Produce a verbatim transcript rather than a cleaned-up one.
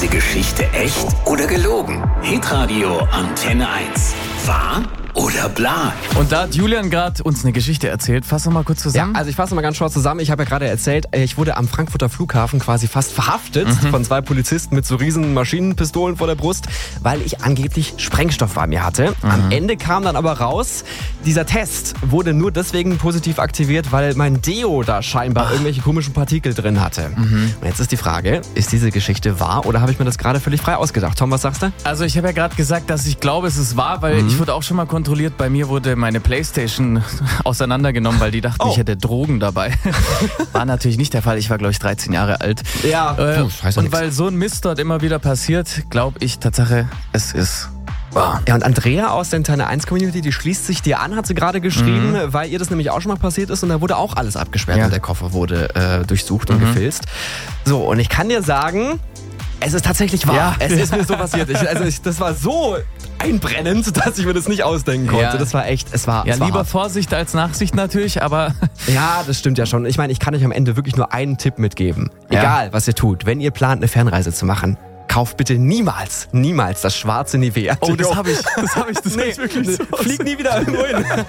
diese Geschichte echt oder gelogen? Hitradio Antenne eins. Wahr oder bla? Und da hat Julian gerade uns eine Geschichte erzählt. Fass doch mal kurz zusammen. Ja, also ich fasse mal ganz kurz zusammen. Ich habe ja gerade erzählt, ich wurde am Frankfurter Flughafen quasi fast verhaftet mhm. von zwei Polizisten mit so riesen Maschinenpistolen vor der Brust, weil ich angeblich Sprengstoff bei mir hatte. Mhm. Am Ende kam dann aber raus, dieser Test wurde nur deswegen positiv aktiviert, weil mein Deo da scheinbar Ach. irgendwelche komischen Partikel drin hatte. Mhm. Und jetzt ist die Frage, ist diese Geschichte wahr oder habe ich mir das gerade völlig frei ausgedacht? Tom, was sagst du? Also ich habe ja gerade gesagt, dass ich glaube, es ist wahr, weil mhm. ich wurde auch schon mal kontrolliert. Bei mir wurde meine Playstation auseinandergenommen, weil die dachten, oh. ich hätte Drogen dabei. War natürlich nicht der Fall. Ich war, glaube ich, dreizehn Jahre alt. Ja, äh, Puh, und nix. Weil so ein Mist dort immer wieder passiert, glaube ich Tatsache, es ist wahr. Ja, und Andrea aus der Antenne eins Community, die schließt sich dir an, hat sie gerade geschrieben, mhm. weil ihr das nämlich auch schon mal passiert ist und da wurde auch alles abgesperrt ja. und der Koffer wurde äh, durchsucht mhm. und gefilzt. So, und ich kann dir sagen, es ist tatsächlich wahr. Ja. Es ist mir so passiert. Ich, also ich, das war so einbrennend, dass ich mir das nicht ausdenken konnte. Ja. Das war echt, es war Ja, es war lieber hart. Vorsicht als Nachsicht natürlich, aber... Ja, das stimmt ja schon. Ich meine, ich kann euch am Ende wirklich nur einen Tipp mitgeben. Ja. Egal, was ihr tut, wenn ihr plant, eine Fernreise zu machen, kauft bitte niemals, niemals das schwarze Nivea. Oh, das habe ich. Das habe ich. Das nee, hab ich wirklich so. Flieg nie wieder irgendwo hin.